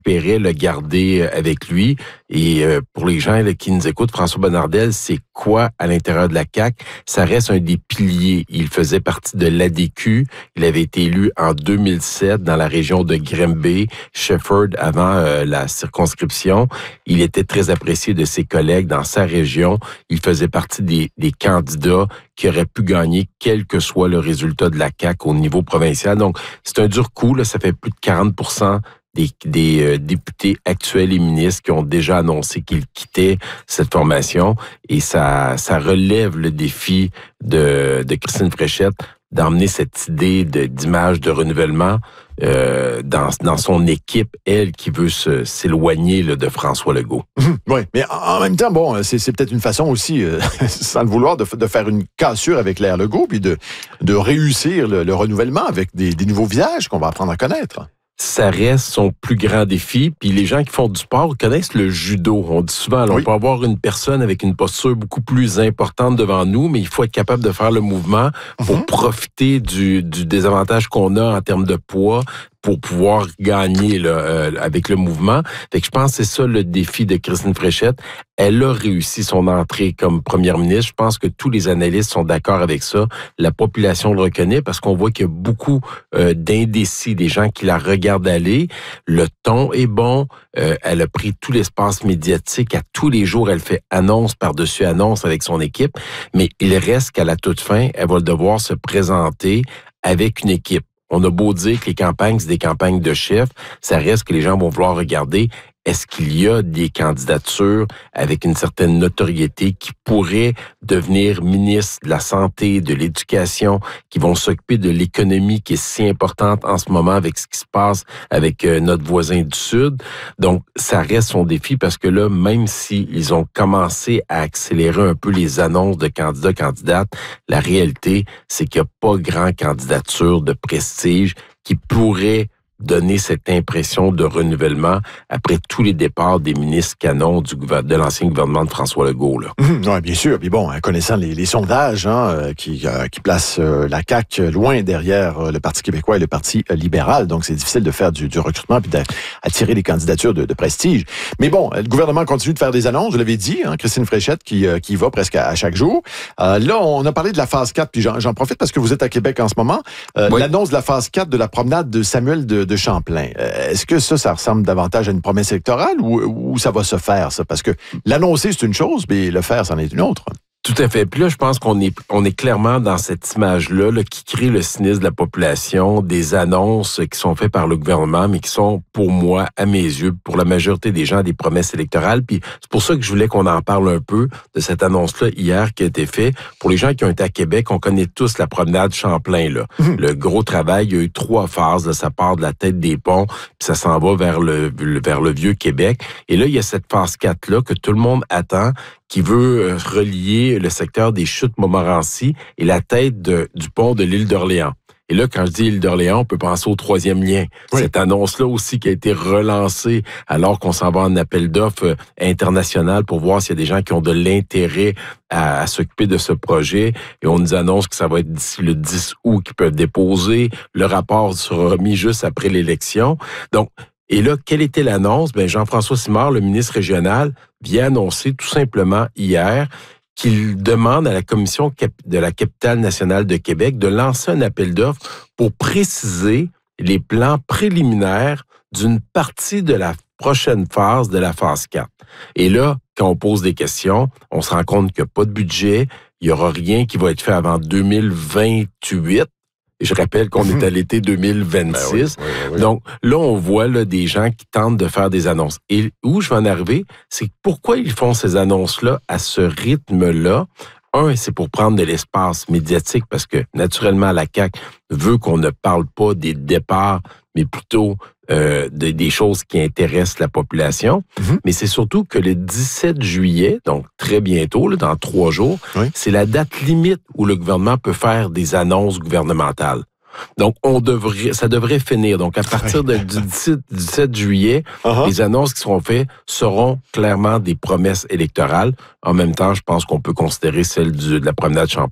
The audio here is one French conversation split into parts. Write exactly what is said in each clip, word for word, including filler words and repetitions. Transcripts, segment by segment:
espérait le garder avec lui. Et euh, pour les gens là, qui nous écoutent, François Bonnardel, c'est quoi à l'intérieur de la C A Q? Ça reste un des piliers. Il faisait partie de l'A D Q. Il avait été élu en deux mille sept dans la région de Granby, Shefford, avant euh, la circonscription. Il était très apprécié de ses collègues dans sa région. Il faisait partie des, des candidats qui auraient pu gagner quel que soit le résultat de la C A Q au niveau provincial. Donc, c'est un dur coup. Là, ça fait plus de quarante pour cent des, des euh, députés actuels et ministres qui ont déjà annoncé qu'ils quittaient cette formation. Et ça, ça relève le défi de, de Christine Fréchette d'emmener cette idée de, d'image de renouvellement euh, dans, dans son équipe, elle qui veut se, s'éloigner là, de François Legault. Mmh, oui, mais en même temps, bon, c'est, c'est peut-être une façon aussi, euh, sans le vouloir, de, de faire une cassure avec l'ère Legault, puis de, de réussir le, le renouvellement avec des, des nouveaux visages qu'on va apprendre à connaître. Ça reste son plus grand défi. Puis les gens qui font du sport connaissent le judo. On dit souvent, alors, oui. on peut avoir une personne avec une posture beaucoup plus importante devant nous, mais il faut être capable de faire le mouvement pour mm-hmm. profiter du, du désavantage qu'on a en termes de poids pour pouvoir gagner là, euh, avec le mouvement. Fait que je pense que c'est ça le défi de Christine Fréchette. Elle a réussi son entrée comme première ministre. Je pense que tous les analystes sont d'accord avec ça. La population le reconnaît parce qu'on voit qu'il y a beaucoup euh, d'indécis, des gens qui la regardent aller. Le ton est bon. Euh, elle a pris tout l'espace médiatique. À tous les jours, elle fait annonce par-dessus annonce avec son équipe. Mais il reste qu'à la toute fin, elle va devoir se présenter avec une équipe. On a beau dire que les campagnes, c'est des campagnes de chefs, ça reste que les gens vont vouloir regarder est-ce qu'il y a des candidatures avec une certaine notoriété qui pourraient devenir ministres de la Santé, de l'Éducation, qui vont s'occuper de l'économie qui est si importante en ce moment avec ce qui se passe avec euh, notre voisin du Sud. Donc, ça reste son défi parce que là, même s'ils ont commencé à accélérer un peu les annonces de candidats, candidates, la réalité, c'est qu'il n'y a pas grand candidature de prestige qui pourrait donner cette impression de renouvellement après tous les départs des ministres canons du gouver- de l'ancien gouvernement de François Legault. Là. Mmh, oui, bien sûr. Puis bon, connaissant les, les sondages hein, qui, euh, qui placent euh, la C A Q loin derrière euh, le Parti québécois et le Parti euh, libéral, donc c'est difficile de faire du, du recrutement puis d'attirer des candidatures de, de prestige. Mais bon, le gouvernement continue de faire des annonces, je l'avais dit, hein, Christine Fréchette qui, euh, qui va presque à, à chaque jour. Euh, là, on a parlé de la phase quatre, puis j'en, j'en profite parce que vous êtes à Québec en ce moment. Euh, oui. L'annonce de la phase quatre de la promenade de Samuel de, de Champlain. Est-ce que ça, ça ressemble davantage à une promesse électorale ou, ou ça va se faire, ça? Parce que l'annoncer, c'est une chose, mais le faire, c'en est une autre. Tout à fait. Puis là, je pense qu'on est on est clairement dans cette image-là là, qui crée le cynisme de la population, des annonces qui sont faites par le gouvernement, mais qui sont, pour moi, à mes yeux, pour la majorité des gens, des promesses électorales. Puis c'est pour ça que je voulais qu'on en parle un peu de cette annonce-là hier qui a été faite. Pour les gens qui ont été à Québec, on connaît tous la promenade Champlain. Là. Mmh. Le gros travail, il y a eu trois phases. Là, ça part de la tête des ponts, puis ça s'en va vers le, vers le vieux Québec. Et là, il y a cette phase quatre-là que tout le monde attend, qui veut relier le secteur des Chutes Montmorency et la tête de, du pont de l'île d'Orléans. Et là, quand je dis l'île d'Orléans, on peut penser au troisième lien. Oui. Cette annonce-là aussi qui a été relancée alors qu'on s'en va en appel d'offres international pour voir s'il y a des gens qui ont de l'intérêt à, à s'occuper de ce projet. Et on nous annonce que ça va être d'ici le dix août qu'ils peuvent déposer. Le rapport sera remis juste après l'élection. Donc, et là, quelle était l'annonce? Ben, Jean-François Simard, le ministre régional, vient annoncer tout simplement hier qu'il demande à la Commission de la capitale nationale de Québec de lancer un appel d'offres pour préciser les plans préliminaires d'une partie de la prochaine phase de la phase quatre. Et là, quand on pose des questions, on se rend compte qu'il n'y a pas de budget, il n'y aura rien qui va être fait avant deux mille vingt-huit. Et je rappelle qu'on est à l'été deux mille vingt-six. Ben oui, oui, oui. Donc là, on voit là, des gens qui tentent de faire des annonces. Et où je vais en arriver, c'est pourquoi ils font ces annonces-là à ce rythme-là. Un, c'est pour prendre de l'espace médiatique parce que, naturellement, la C A Q veut qu'on ne parle pas des départs, mais plutôt euh, de, des choses qui intéressent la population. Mm-hmm. Mais c'est surtout que le dix-sept juillet, donc très bientôt, là, dans trois jours, oui. c'est la date limite où le gouvernement peut faire des annonces gouvernementales. Donc, on devrait, ça devrait finir. Donc, à partir de, du dix-sept juillet, uh-huh. les annonces qui seront faites seront clairement des promesses électorales. En même temps, je pense qu'on peut considérer celle du, de la promenade Champlain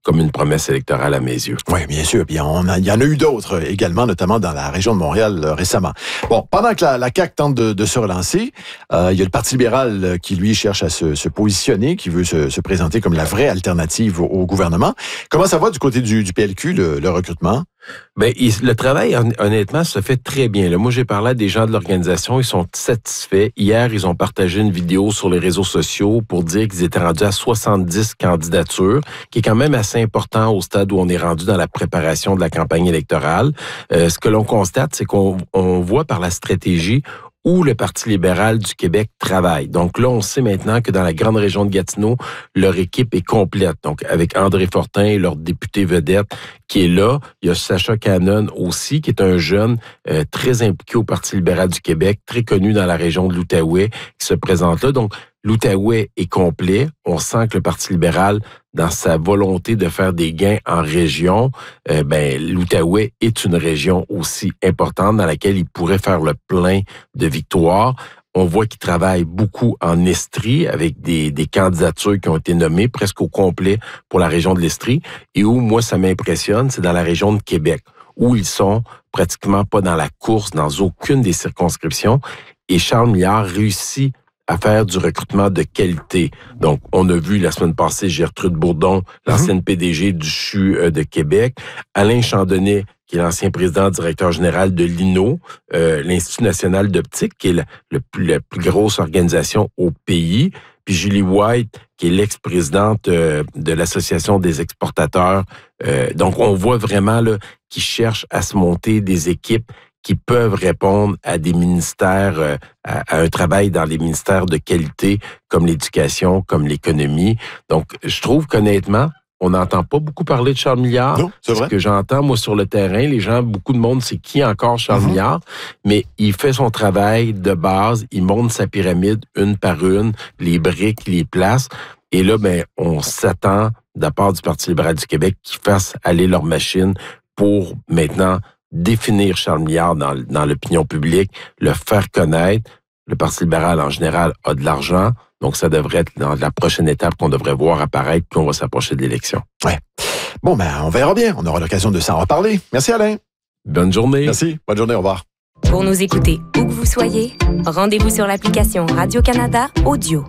comme une promesse électorale à mes yeux. Oui, bien sûr. Puis on a, il y en a eu d'autres également, notamment dans la région de Montréal euh, récemment. Bon, pendant que la, la C A Q tente de, de se relancer, euh, il y a le Parti libéral euh, qui, lui, cherche à se, se positionner, qui veut se, se présenter comme la vraie alternative au, au gouvernement. Comment ça va du côté du, du P L Q, le, le recrutement? Ben, il, le travail, honnêtement, se fait très bien. Là, moi, j'ai parlé à des gens de l'organisation, ils sont satisfaits. Hier, ils ont partagé une vidéo sur les réseaux sociaux pour dire qu'ils étaient rendus à soixante-dix candidatures, qui est quand même assez important au stade où on est rendu dans la préparation de la campagne électorale. Euh, ce que l'on constate, c'est qu'on on voit par la stratégie où le Parti libéral du Québec travaille. Donc là, on sait maintenant que dans la grande région de Gatineau, leur équipe est complète. Donc avec André Fortin, leur député vedette, qui est là. Il y a Sacha Cannon aussi, qui est un jeune euh, très impliqué au Parti libéral du Québec, très connu dans la région de l'Outaouais, qui se présente là. Donc l'Outaouais est complet. On sent que le Parti libéral, dans sa volonté de faire des gains en région, euh, ben l'Outaouais est une région aussi importante dans laquelle il pourrait faire le plein de victoires. On voit qu'il travaille beaucoup en Estrie avec des, des candidatures qui ont été nommées presque au complet pour la région de l'Estrie. Et où, moi, ça m'impressionne, c'est dans la région de Québec, où ils sont pratiquement pas dans la course, dans aucune des circonscriptions. Et Charles Milliard réussit à faire du recrutement de qualité. Donc, on a vu la semaine passée Gertrude Bourdon, l'ancienne mmh. P D G du C H U de Québec, Alain Chandonnet, qui est l'ancien président directeur général de l'I N O, euh, l'Institut national d'optique, qui est la, le, la plus grosse organisation au pays, puis Julie White, qui est l'ex-présidente euh, de l'Association des exportateurs. Euh, donc, on voit vraiment là qu'ils cherchent à se monter des équipes qui peuvent répondre à des ministères, euh, à, à un travail dans les ministères de qualité, comme l'éducation, comme l'économie. Donc, je trouve qu'honnêtement, on n'entend pas beaucoup parler de Charles Milliard. Non, c'est vrai. Ce que j'entends, moi, sur le terrain, les gens, beaucoup de monde, c'est qui encore Charles mm-hmm. Milliard? Mais il fait son travail de base, il monte sa pyramide une par une, les briques, les places. Et là, ben, on s'attend, de la part du Parti libéral du Québec, qu'ils fassent aller leur machine pour maintenant définir Charles Milliard dans, dans l'opinion publique, le faire connaître. Le Parti libéral, en général, a de l'argent. Donc, ça devrait être dans la prochaine étape qu'on devrait voir apparaître, puis on va s'approcher de l'élection. Ouais. Bon, ben, on verra bien. On aura l'occasion de s'en reparler. Merci, Alain. Bonne journée. Merci. Bonne journée. Au revoir. Pour nous écouter où que vous soyez, rendez-vous sur l'application Radio-Canada Audio.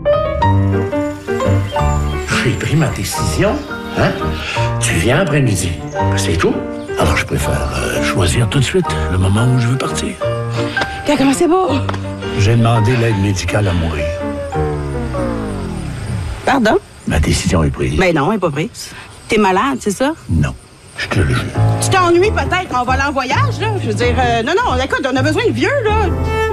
J'ai pris ma décision. Hein? Tu viens après-midi. C'est tout. Alors, je préfère euh, choisir tout de suite le moment où je veux partir. Comment c'est beau? J'ai demandé l'aide médicale à mourir. Pardon? Ma décision est prise. Mais non, elle n'est pas prise. T'es malade, c'est ça? Non, je te le jure. Tu t'ennuies peut-être en volant en voyage, là? Je veux dire, euh, non, non, écoute, on a besoin de vieux, là.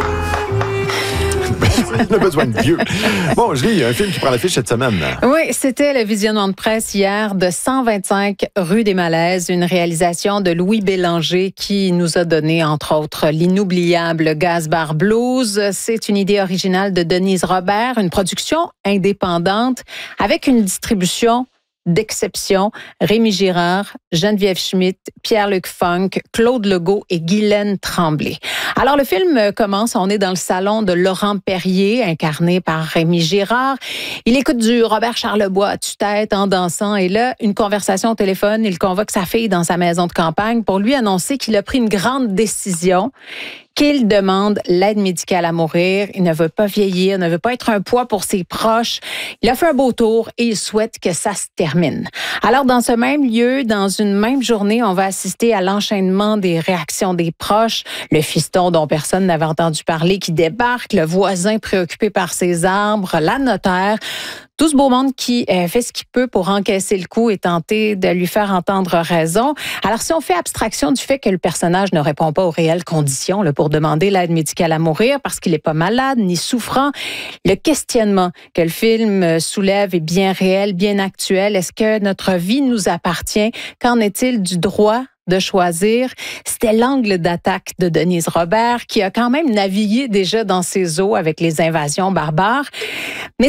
On a besoin de vieux. Bon, je lis un film qui prend l'affiche cette semaine. Oui, c'était le visionnement de presse hier de cent vingt-cinq rue des Malaises, une réalisation de Louis Bélanger qui nous a donné, entre autres, l'inoubliable Gaz Bar Blues. C'est une idée originale de Denise Robert, une production indépendante avec une distribution d'exception. Rémi Girard, Geneviève Schmidt, Pierre-Luc Funk, Claude Legault et Guylaine Tremblay. Alors, le film commence, on est dans le salon de Laurent Perrier, incarné par Rémi Girard. Il écoute du Robert Charlebois à tue-tête en dansant et là, une conversation au téléphone, il convoque sa fille dans sa maison de campagne pour lui annoncer qu'il a pris une grande décision, qu'il demande l'aide médicale à mourir. Il ne veut pas vieillir, ne veut pas être un poids pour ses proches. Il a fait un beau tour et il souhaite que ça se termine. Alors, dans ce même lieu, dans une même journée, on va assister à l'enchaînement des réactions des proches. Le fiston dont personne n'avait entendu parler qui débarque, le voisin préoccupé par ses arbres, la notaire. Tout ce beau monde qui euh, fait ce qu'il peut pour encaisser le coup et tenter de lui faire entendre raison. Alors, si on fait abstraction du fait que le personnage ne répond pas aux réelles conditions là, pour demander l'aide médicale à mourir parce qu'il n'est pas malade ni souffrant, le questionnement que le film soulève est bien réel, bien actuel. Est-ce que notre vie nous appartient? Qu'en est-il du droit de choisir? C'était l'angle d'attaque de Denise Robert, qui a quand même navigué déjà dans ses eaux avec les invasions barbares. Mais ce qui est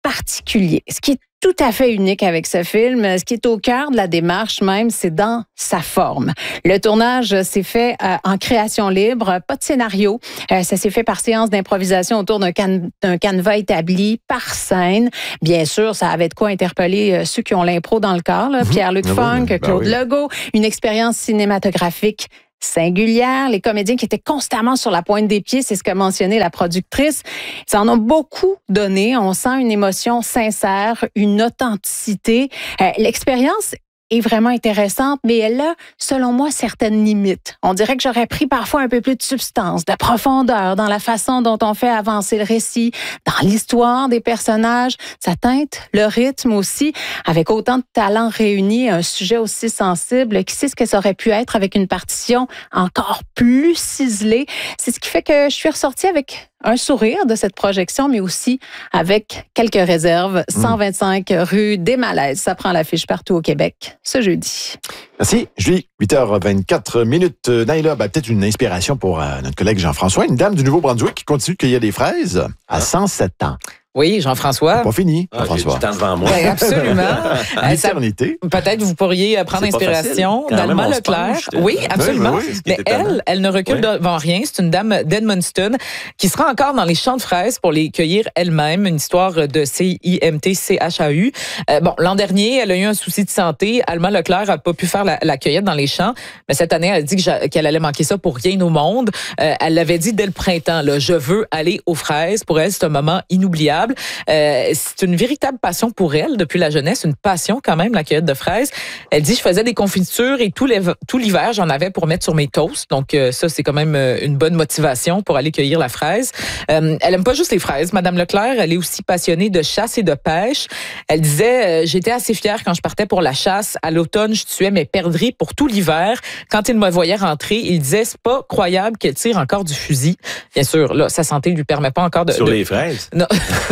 particulier. Ce qui est tout à fait unique avec ce film, ce qui est au cœur de la démarche même, c'est dans sa forme. Le tournage s'est fait euh, en création libre, pas de scénario. Euh, ça s'est fait par séance d'improvisation autour d'un, can- d'un canevas établi par scène. Bien sûr, ça avait de quoi interpeller euh, ceux qui ont l'impro dans le corps, là. Pierre-Luc Ah Funk, oui, ben Claude oui. Legault, une expérience cinématographique singulière, les comédiens qui étaient constamment sur la pointe des pieds, c'est ce qu'a mentionné la productrice. Ça en a beaucoup donné. On sent une émotion sincère, une authenticité. Euh, l'expérience est vraiment intéressante, mais elle a, selon moi, certaines limites. On dirait que j'aurais pris parfois un peu plus de substance, de profondeur dans la façon dont on fait avancer le récit, dans l'histoire des personnages. Ça teinte le rythme aussi. Avec autant de talents réunis, un sujet aussi sensible, qui sait ce que ça aurait pu être avec une partition encore plus ciselée. C'est ce qui fait que je suis ressortie avec un sourire de cette projection, mais aussi avec quelques réserves. cent vingt-cinq rue des Malaises. Ça prend l'affiche partout au Québec ce jeudi. Merci, Julie. huit heures vingt-quatre minutes. Naïla, ben, peut-être une inspiration pour euh, notre collègue Jean-François, une dame du Nouveau-Brunswick qui continue de cueillir des fraises à cent sept ans. Oui, Jean-François. Pas fini, Ah, j'ai Jean-François. du temps devant moi. Ben, absolument. Euh, ça- L'éternité. Peut-être vous pourriez euh, prendre C'est pas inspiration facile. Quand même, d'Alma on se Leclerc. penche, je te- Oui, Oui, absolument. oui, oui. C'est ce qui Mais est étonnant. elle, elle ne recule Oui. devant rien. C'est une dame d'Edmundston qui sera encore dans les champs de fraises pour les cueillir elle-même. Une histoire de C I M T C H A U. Euh, bon, l'an dernier, elle a eu un souci de santé. Alma Leclerc a pas pu faire la, la cueillette dans les champs. Mais cette année, elle a dit que j'a- qu'elle allait manquer ça pour rien au monde. Euh, elle l'avait dit dès le printemps, là, je veux aller aux fraises. Pour elle, c'est un moment inoubliable. Euh, c'est une véritable passion pour elle depuis la jeunesse, une passion quand même, la cueillette de fraises. Elle dit, je faisais des confitures et tout, les, tout l'hiver, j'en avais pour mettre sur mes toasts. Donc euh, ça, c'est quand même euh, une bonne motivation pour aller cueillir la fraise. Euh, elle aime pas juste les fraises. Madame Leclerc, elle est aussi passionnée de chasse et de pêche. Elle disait, euh, j'étais assez fière quand je partais pour la chasse. À l'automne, je tuais mes perdrix pour tout l'hiver. Quand il me voyait rentrer, il disait, c'est pas croyable qu'elle tire encore du fusil. Bien sûr, là, sa santé lui permet pas encore de... Sur de- les fraises. Non.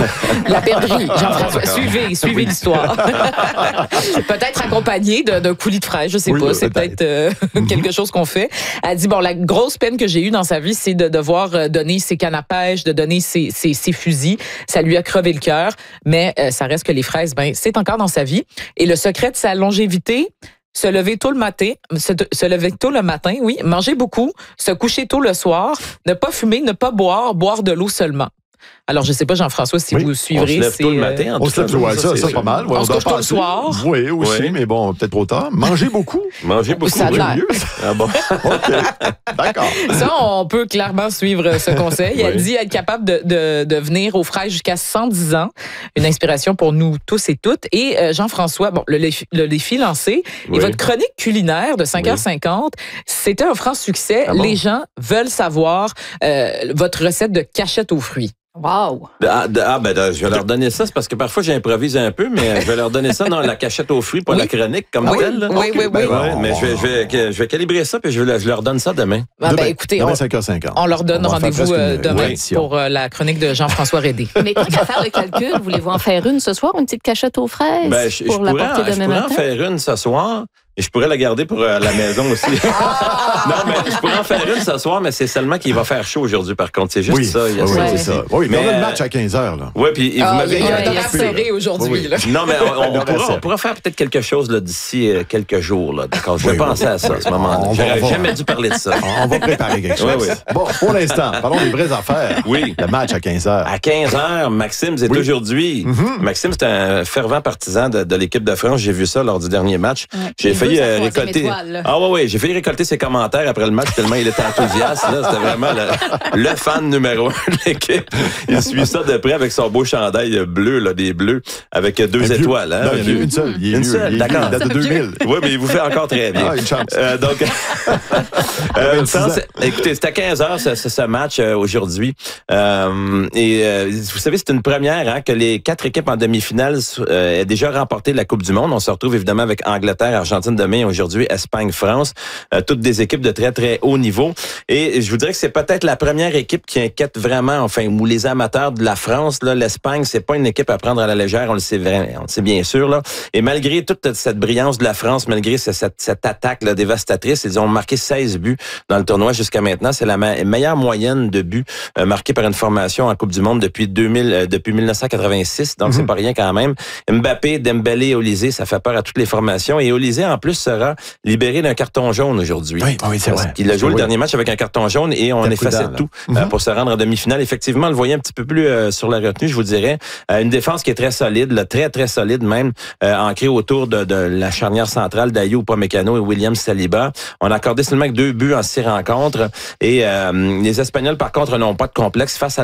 La perdrix, Jean-François. d'accord. Suivez, suivez l'histoire. Peut-être accompagné de- d'un coulis de fraise, je sais Oui, pas. oui, C'est peut-être. peut-être euh, quelque chose qu'on fait. Elle dit, bon, la grosse peine que j'ai eue dans sa vie, c'est de devoir euh, donner ses cannes à pêche, de donner ses, ses, ses fusils. Ça lui a crevé le cœur, mais euh, ça reste que les fraises, ben, c'est encore dans sa vie. Et le secret de sa longévité, se lever tôt le matin, se, se lever tôt le matin, oui, manger beaucoup, se coucher tôt le soir, ne pas fumer, ne pas boire, boire de l'eau seulement. Alors, je sais pas, Jean-François, si Oui, vous On suivrez. se lève c'est, tôt le euh, matin. en On tout se lève cas, tôt, ouais, ça, c'est ça, sûr. pas mal. Ouais, On se doit couche tôt le passer. soir. Oui, aussi, Oui. mais bon, peut-être trop tard. Manger beaucoup. Manger beaucoup. Ça a oui. l'air. Mieux. Ah bon? OK. D'accord. Ça, on peut clairement suivre ce conseil. Elle Oui. dit être capable de, de, de venir aux fraises jusqu'à cent dix ans. Une inspiration pour nous tous et toutes. Et euh, Jean-François, bon, le défi, le défi lancé. Oui. Et votre chronique culinaire de cinq heures cinquante, c'était un franc succès. Ah bon? Les gens veulent savoir euh, votre recette de cachette aux fruits. Wow! Ah, de- ah, ben, de- je vais leur donner ça. C'est parce que parfois, j'improvise un peu, mais je vais leur donner ça dans la cachette aux fruits, pas Oui. la chronique comme Oui, telle. là. oui, oui, Ben oui. ouais, mais je vais, je, vais, je vais calibrer ça, puis je, vais- je leur donne ça demain. Ah, ben, Demain. écoutez, Demain, on, cinq heures cinquante. on leur donne On va faire rendez-vous presque euh, une- demain une édition. pour euh, la chronique de Jean-François Rédé. Mais tant qu'à faire le calcul, voulez-vous en faire une ce soir, une petite cachette aux fraises Ben, je, je pour la pourrais, porter en, je demain pourrais en matin? faire une ce soir. Et je pourrais la garder pour euh, la maison aussi. non, mais je pourrais en faire une ce soir, mais c'est seulement qu'il va faire chaud aujourd'hui, par contre. C'est juste Oui, ça. Il y a oui, ça. c'est ça. Oui, mais Mais, on a le euh, match à quinze heures. Là. Oui, puis et vous Ah, m'avez... il y a il y a un un horaire peu, serré là. aujourd'hui. Oui, oui. là. Non, mais on, on Le pourra, reste. on pourra faire peut-être quelque chose là, d'ici euh, quelques jours. Là, d'accord? Je vais Oui, penser oui. à ça à ce moment-là. On va- J'aurais on va- jamais dû parler de ça. On va préparer quelque chose. Oui, oui. Bon, pour l'instant, parlons des vraies affaires. Oui. Le match à quinze heures. À quinze heures, Maxime, c'est Oui. aujourd'hui. Maxime, c'est un fervent partisan de, de l'équipe de France. J'ai vu ça lors du dernier match. Ouais. J'ai Il failli veut sa euh, troisième récolter. étoile, là. Ah oui, oui, j'ai failli récolter ses commentaires après le match tellement il était enthousiaste. Là. C'était vraiment le, le fan numéro un de l'équipe. Il suit ça de près avec son beau chandail bleu, là, des bleus, avec deux Un vieux. étoiles. Hein, Non, il y en a Vieux. une seule. Il est Une vieux. seule, Il est d'accord. vieux, il date de deux mille. Oui, mais il vous fait encore très bien. Ah, une chance. Euh, donc, euh, vingt-six France, ans. écoutez, c'est à quinze heures ce, ce, ce match euh, aujourd'hui. Euh, et euh, vous savez, c'est une première hein, que les quatre équipes en demi-finale euh, aient déjà remporté la Coupe du Monde. On se retrouve évidemment avec Angleterre, Argentine, partir de demain, aujourd'hui, Espagne-France. Euh, toutes des équipes de très, très haut niveau. Et je vous dirais que c'est peut-être la première équipe qui inquiète vraiment, enfin, où les amateurs de la France, là, l'Espagne, c'est pas une équipe à prendre à la légère, on le sait, on le sait bien sûr, là. Et malgré toute cette brillance de la France, malgré cette, cette, cette attaque là, dévastatrice, ils ont marqué seize buts dans le tournoi jusqu'à maintenant. C'est la me- meilleure moyenne de buts euh, marqués par une formation en Coupe du Monde depuis deux mille, euh, depuis dix-neuf cent quatre-vingt-six. Donc, mm-hmm. c'est pas rien quand même. Mbappé, Dembélé et Olysée, ça fait peur à toutes les formations. Et Olysée, en plus, sera libéré d'un carton jaune aujourd'hui. Oui, oui c'est vrai. Il a joué oui. le dernier match avec un carton jaune et on effaçait tout euh, mm-hmm. pour se rendre en demi-finale. Effectivement, on le voyait un petit peu plus euh, sur la retenue, je vous dirais. Euh, une défense qui est très solide, là, très, très solide même, euh, ancrée autour de, de la charnière centrale d'Ayew Upamecano et William Saliba. On a accordé seulement deux buts en six rencontres. Et euh, les Espagnols, par contre, n'ont pas de complexe face à